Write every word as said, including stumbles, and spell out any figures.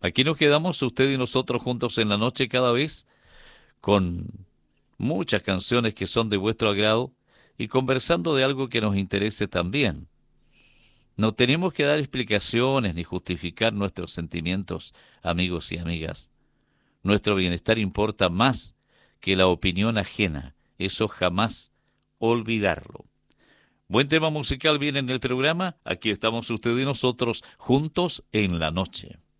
Aquí nos quedamos usted y nosotros juntos en la noche cada vez con muchas canciones que son de vuestro agrado y conversando de algo que nos interese también. No tenemos que dar explicaciones ni justificar nuestros sentimientos, amigos y amigas. Nuestro bienestar importa más que la opinión ajena. Eso jamás olvidarlo. Buen tema musical viene en el programa. Aquí estamos usted y nosotros juntos en la noche.